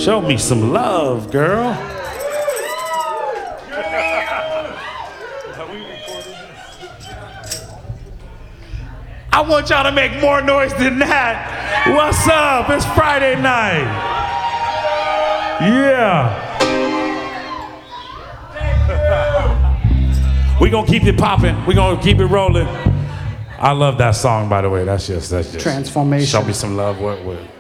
Show me some love, girl. I want y'all to make more noise than that. What's up? It's Friday night. Yeah. We're going to keep it popping. We're going to keep it rolling. I love that song, by the way. That's just Transformation. Show me some love. What?